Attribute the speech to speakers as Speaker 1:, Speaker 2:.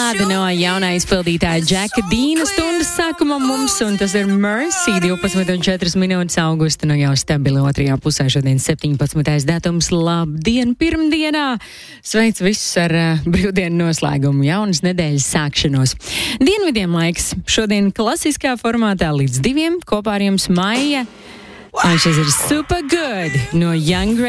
Speaker 1: tāda no jaunā izpildītāja Džeka Dīna stundas sākuma mums, un tas ir Mercy, 12:04 augusta, nu jau stabili otrajā pusē, šodien 17. datums, labdien, pirmdienā! Sveic visus ar brīvdienu noslēgumu, jaunas nedēļas sākšanos. Dienvidiem laiks, šodien klasiskā formātā līdz 2, kopā ar jums Maija, un šis ir Super Good no Young